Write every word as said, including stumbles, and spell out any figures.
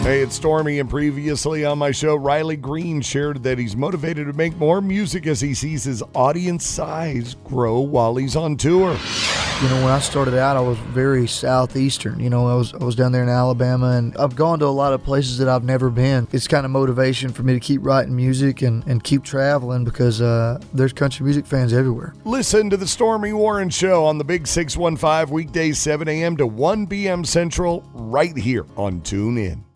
Hey, it's Stormy, and previously on my show, Riley Green shared that he's motivated to make more music as he sees his audience size grow while he's on tour. You know, when I started out, I was very southeastern. You know, I was I was down there in Alabama, and I've gone to a lot of places that I've never been. It's kind of motivation for me to keep writing music and, and keep traveling because uh, there's country music fans everywhere. Listen to the Stormy Warren Show on the Big six one five weekdays, seven a.m. to one p.m. Central, right here on TuneIn.